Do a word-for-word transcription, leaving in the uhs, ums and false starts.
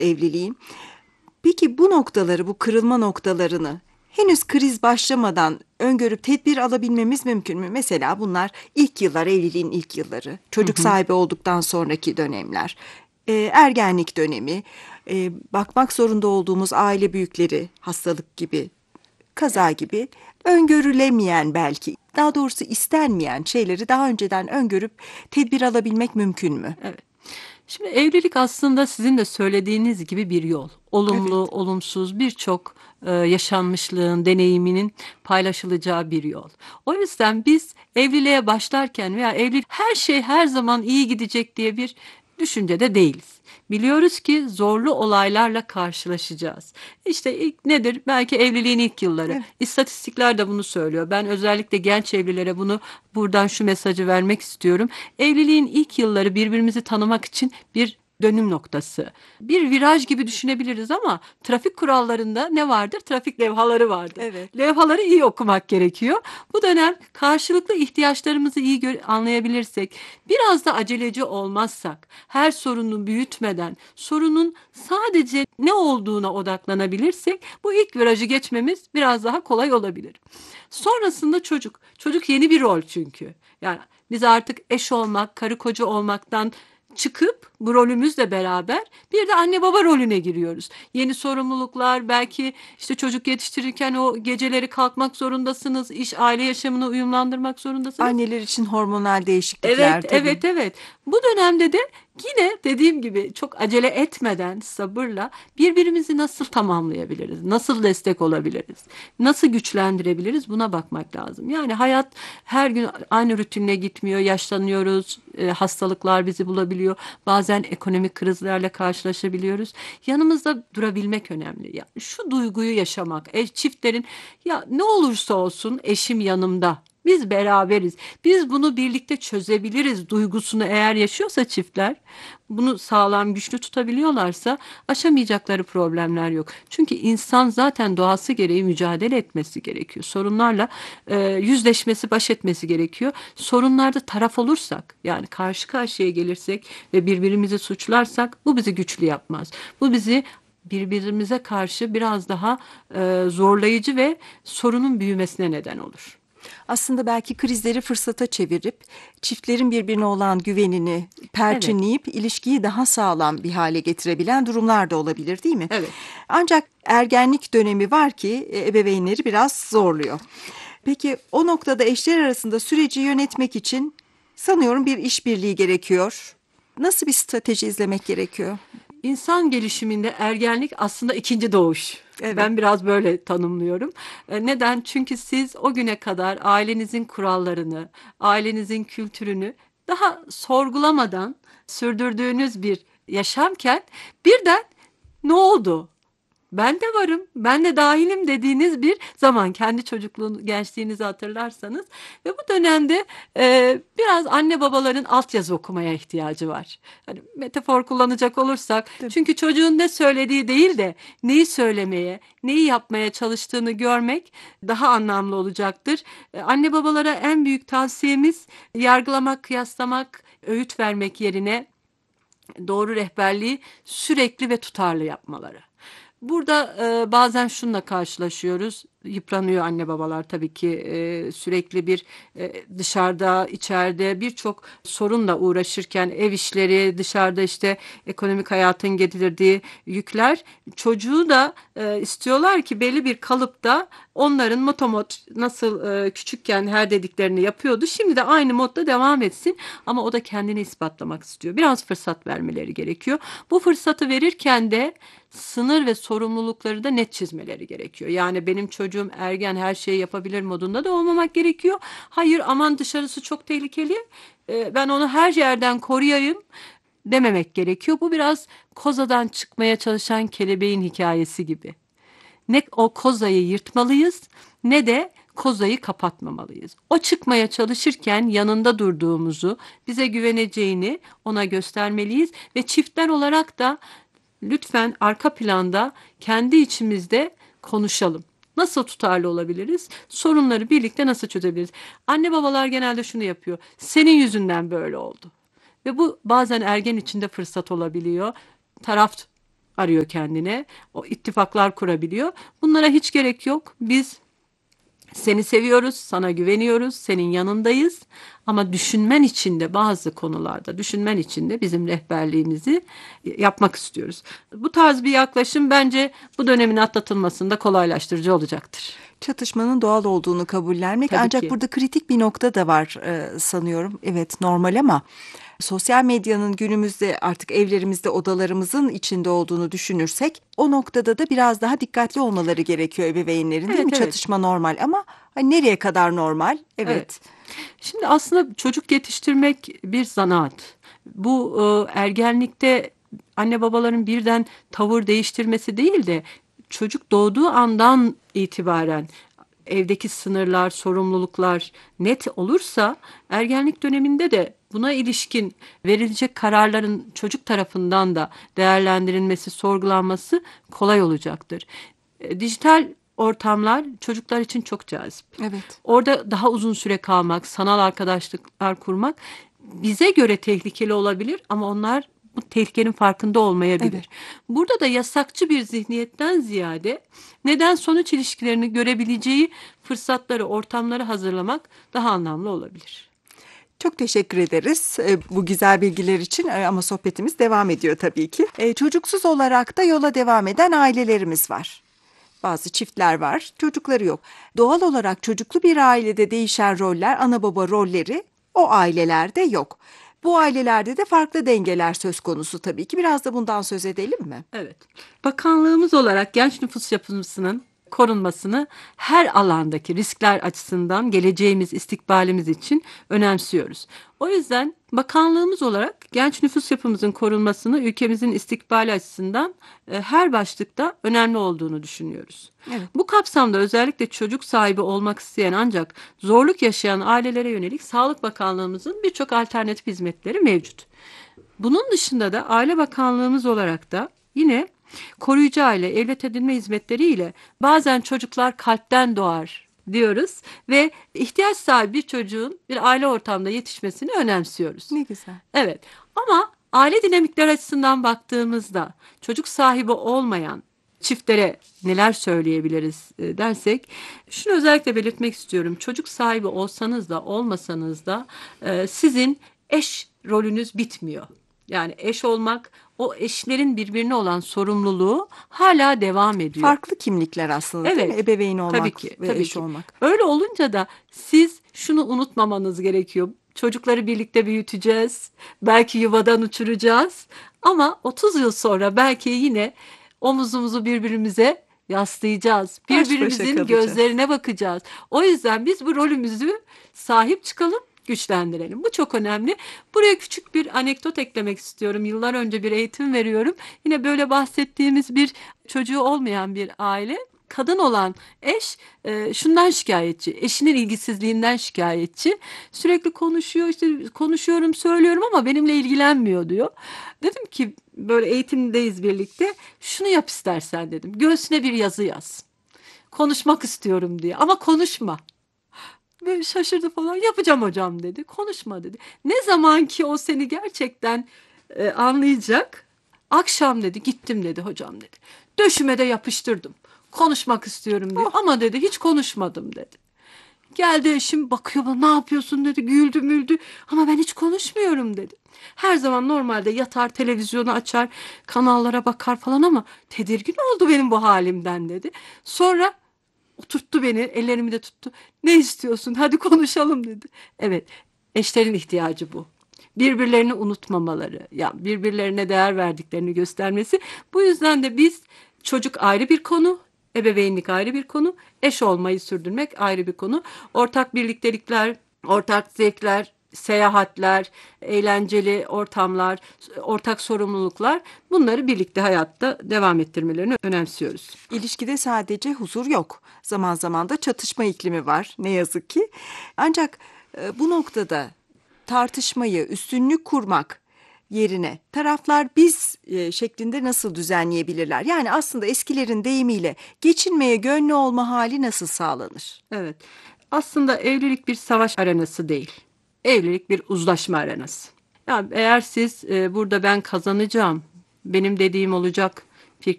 evliliğin. Peki bu noktaları, bu kırılma noktalarını henüz kriz başlamadan öngörüp tedbir alabilmemiz mümkün mü? Mesela bunlar ilk yıllar, evliliğin ilk yılları, Hı çocuk hı. sahibi olduktan sonraki dönemler, e, ergenlik dönemi, e, bakmak zorunda olduğumuz aile büyükleri, hastalık gibi, kaza gibi öngörülemeyen belki, daha doğrusu istenmeyen şeyleri daha önceden öngörüp tedbir alabilmek mümkün mü? Evet. Şimdi evlilik aslında sizin de söylediğiniz gibi bir yol. Olumlu, Evet, olumsuz birçok e, yaşanmışlığın, deneyiminin paylaşılacağı bir yol. O yüzden biz evliliğe başlarken veya evlilik her şey her zaman iyi gidecek diye bir düşüncede değiliz. Biliyoruz ki zorlu olaylarla karşılaşacağız. İşte ilk nedir? Belki evliliğin ilk yılları. evet. İstatistikler de bunu söylüyor. Ben özellikle genç evlilere bunu buradan şu mesajı vermek istiyorum. Evliliğin ilk yılları birbirimizi tanımak için bir dönüm noktası. Bir viraj gibi düşünebiliriz ama trafik kurallarında ne vardır? Trafik levhaları vardır. Evet. Levhaları iyi okumak gerekiyor. Bu dönem karşılıklı ihtiyaçlarımızı iyi gö- anlayabilirsek, biraz da aceleci olmazsak, her sorunu büyütmeden, sorunun sadece ne olduğuna odaklanabilirsek, bu ilk virajı geçmemiz biraz daha kolay olabilir. Sonrasında çocuk. Çocuk yeni bir rol çünkü. Yani biz artık eş olmak, karı koca olmaktan çıkıp bu rolümüzle beraber bir de anne baba rolüne giriyoruz. Yeni sorumluluklar, belki işte çocuk yetiştirirken o geceleri kalkmak zorundasınız, iş aile yaşamını uyumlandırmak zorundasınız. Anneler için hormonal Evet, değişiklikler tabii. evet, evet. Bu dönemde de yine dediğim gibi çok acele etmeden sabırla birbirimizi nasıl tamamlayabiliriz? Nasıl destek olabiliriz? Nasıl güçlendirebiliriz? Buna bakmak lazım. Yani hayat her gün aynı rutinle gitmiyor. Yaşlanıyoruz, e, hastalıklar bizi bulabiliyor. Bazen ekonomik krizlerle karşılaşabiliyoruz. Yanımızda durabilmek önemli. Ya şu duyguyu yaşamak, eş çiftlerin ya ne olursa olsun eşim yanımda. Biz beraberiz. Biz bunu birlikte çözebiliriz duygusunu eğer yaşıyorsa çiftler, bunu sağlam güçlü tutabiliyorlarsa aşamayacakları problemler yok. Çünkü insan zaten doğası gereği mücadele etmesi gerekiyor. Sorunlarla e, yüzleşmesi, baş etmesi gerekiyor. Sorunlarda taraf olursak, yani karşı karşıya gelirsek ve birbirimizi suçlarsak bu bizi güçlü yapmaz. Bu bizi birbirimize karşı biraz daha e, zorlayıcı ve sorunun büyümesine neden olur. Aslında belki krizleri fırsata çevirip çiftlerin birbirine olan güvenini Evet, perçinleyip ilişkiyi daha sağlam bir hale getirebilen durumlar da olabilir, değil mi? evet. Ancak ergenlik dönemi var ki e, ebeveynleri biraz zorluyor. Peki o noktada eşler arasında süreci yönetmek için sanıyorum bir işbirliği gerekiyor. Nasıl bir strateji izlemek gerekiyor? İnsan gelişiminde ergenlik aslında ikinci doğuş. Evet. Ben biraz böyle tanımlıyorum. E, Neden? Çünkü siz o güne kadar ailenizin kurallarını, ailenizin kültürünü daha sorgulamadan sürdürdüğünüz bir yaşamken birden ne oldu? Ben de varım, ben de dahilim dediğiniz bir zaman, kendi çocukluğunu, gençliğinizi hatırlarsanız ve bu dönemde e, biraz anne babaların altyazı okumaya ihtiyacı var. Hani metafor kullanacak olursak, Tabii. çünkü çocuğun ne söylediği değil de neyi söylemeye, neyi yapmaya çalıştığını görmek daha anlamlı olacaktır. E, anne babalara en büyük tavsiyemiz yargılamak, kıyaslamak, öğüt vermek yerine doğru rehberliği sürekli ve tutarlı yapmaları. Burada e, bazen şununla karşılaşıyoruz. Yıpranıyor anne babalar tabii ki, e, sürekli bir e, dışarıda, içeride birçok sorunla uğraşırken ev işleri, dışarıda işte ekonomik hayatın getirdiği yükler, çocuğu da e, istiyorlar ki belli bir kalıpta onların motomot nasıl e, küçükken her dediklerini yapıyordu. Şimdi de aynı modda devam etsin ama o da kendini ispatlamak istiyor. Biraz fırsat vermeleri gerekiyor. Bu fırsatı verirken de sınır ve sorumlulukları da net çizmeleri gerekiyor. Yani benim çocuğum ergen, her şeyi yapabilir modunda da olmamak gerekiyor. Hayır, aman dışarısı çok tehlikeli, e, ben onu her yerden koruyayım dememek gerekiyor. Bu biraz kozadan çıkmaya çalışan kelebeğin hikayesi gibi. Ne o kozayı yırtmalıyız ne de kozayı kapatmamalıyız. O çıkmaya çalışırken yanında durduğumuzu, bize güveneceğini ona göstermeliyiz ve çiftler olarak da lütfen arka planda kendi içimizde konuşalım. Nasıl tutarlı olabiliriz? Sorunları birlikte nasıl çözebiliriz? Anne babalar genelde şunu yapıyor. Senin yüzünden böyle oldu. Ve bu bazen ergen içinde fırsat olabiliyor. Taraf arıyor kendine. O ittifaklar kurabiliyor. Bunlara hiç gerek yok. Biz seni seviyoruz, sana güveniyoruz, senin yanındayız. Ama düşünmen için de bazı konularda, düşünmen için de bizim rehberliğimizi yapmak istiyoruz. Bu tarz bir yaklaşım bence bu dönemin atlatılmasında kolaylaştırıcı olacaktır. Çatışmanın doğal olduğunu kabullenmek, Tabii ancak ki. burada kritik bir nokta da var e, sanıyorum. Evet, normal ama sosyal medyanın günümüzde artık evlerimizde, odalarımızın içinde olduğunu düşünürsek, o noktada da biraz daha dikkatli olmaları gerekiyor ebeveynlerin, değil mi? Evet, evet. Çatışma normal ama hani nereye kadar normal? Evet. Evet. Şimdi aslında çocuk yetiştirmek bir zanaat. Bu e, ergenlikte anne babaların birden tavır değiştirmesi değil de çocuk doğduğu andan itibaren evdeki sınırlar, sorumluluklar net olursa ergenlik döneminde de buna ilişkin verilecek kararların çocuk tarafından da değerlendirilmesi, sorgulanması kolay olacaktır. E, Dijital ortamlar çocuklar için çok cazip. Evet. Orada daha uzun süre kalmak, sanal arkadaşlıklar kurmak bize göre tehlikeli olabilir ama onlar bu tehlikenin farkında olmayabilir. Evet. Burada da yasakçı bir zihniyetten ziyade neden sonuç ilişkilerini görebileceği fırsatları, ortamları hazırlamak daha anlamlı olabilir. Çok teşekkür ederiz e, bu güzel bilgiler için, E, ama sohbetimiz devam ediyor tabii ki. E, çocuksuz olarak da yola devam eden ailelerimiz var. Bazı çiftler var, çocukları yok. Doğal olarak çocuklu bir ailede değişen roller, ana baba rolleri o ailelerde yok. Bu ailelerde de farklı dengeler söz konusu tabii ki. Biraz da bundan söz edelim mi? Evet. Bakanlığımız olarak genç nüfus yapısının korunmasını her alandaki riskler açısından geleceğimiz, istikbalimiz için önemsiyoruz. O yüzden bakanlığımız olarak genç nüfus yapımızın korunmasını ülkemizin istikbali açısından e, her başlıkta önemli olduğunu düşünüyoruz. Evet. Bu kapsamda özellikle çocuk sahibi olmak isteyen ancak zorluk yaşayan ailelere yönelik Sağlık Bakanlığımızın birçok alternatif hizmetleri mevcut. Bunun dışında da Aile Bakanlığımız olarak da yine koruyucu aile, evlat edinme hizmetleriyle bazen çocuklar kalpten doğar diyoruz ve ihtiyaç sahibi bir çocuğun bir aile ortamında yetişmesini önemsiyoruz. Ne güzel. Evet, ama aile dinamikleri açısından baktığımızda çocuk sahibi olmayan çiftlere neler söyleyebiliriz e, dersek, şunu özellikle belirtmek istiyorum. Çocuk sahibi olsanız da olmasanız da e, sizin eş rolünüz bitmiyor. Yani eş olmak, o eşlerin birbirine olan sorumluluğu hala devam ediyor. Farklı kimlikler aslında, değil mi? Evet, Ebeveyn tabii olmak ki, ve tabii eş ki. olmak. Öyle olunca da siz şunu unutmamanız gerekiyor. Çocukları birlikte büyüteceğiz. Belki yuvadan uçuracağız. Ama otuz yıl sonra belki yine omuzumuzu birbirimize yaslayacağız. Baş başa Birbirimizin kalacağız. gözlerine bakacağız. O yüzden biz bu rolümüzü sahip çıkalım, güçlendirelim. Bu çok önemli. Buraya küçük bir anekdot eklemek istiyorum. Yıllar önce bir eğitim veriyorum. Yine böyle bahsettiğimiz bir çocuğu olmayan bir aile. Kadın olan eş e, şundan şikayetçi, eşinin ilgisizliğinden şikayetçi. Sürekli konuşuyor, işte konuşuyorum, söylüyorum ama benimle ilgilenmiyor diyor. Dedim ki böyle eğitimdeyiz birlikte. Şunu yap istersen dedim. Göğsüne bir yazı yaz. Konuşmak istiyorum diye ama konuşma. Böyle şaşırdı falan. Yapacağım hocam dedi. Konuşma dedi. Ne zaman ki o seni gerçekten e, anlayacak. Akşam dedi gittim dedi hocam dedi. Döşüme de yapıştırdım. Konuşmak istiyorum diyor. Oh. Ama dedi hiç konuşmadım dedi. Geldi eşim bakıyor bana, ne yapıyorsun dedi. Güldü müldü ama ben hiç konuşmuyorum dedi. Her zaman normalde yatar, televizyonu açar, kanallara bakar falan ama tedirgin oldu benim bu halimden dedi. Sonra oturttu beni, ellerimi de tuttu. Ne istiyorsun? Hadi konuşalım dedi. Evet, eşlerin ihtiyacı bu. Birbirlerini unutmamaları, ya birbirlerine değer verdiklerini göstermesi. Bu yüzden de biz çocuk ayrı bir konu, ebeveynlik ayrı bir konu, eş olmayı sürdürmek ayrı bir konu. Ortak birliktelikler, ortak zevkler, seyahatler, eğlenceli ortamlar, ortak sorumluluklar, bunları birlikte hayatta devam ettirmelerini önemsiyoruz. İlişkide sadece huzur yok. Zaman zaman da çatışma iklimi var, ne yazık ki. Ancak e, bu noktada tartışmayı, üstünlük kurmak yerine taraflar biz e, şeklinde nasıl düzenleyebilirler? Yani aslında eskilerin deyimiyle geçinmeye gönlü olma hali nasıl sağlanır? Evet. Aslında evlilik bir savaş arenası değil. Evlilik bir uzlaşma arenası. Yani eğer siz e, burada ben kazanacağım, benim dediğim olacak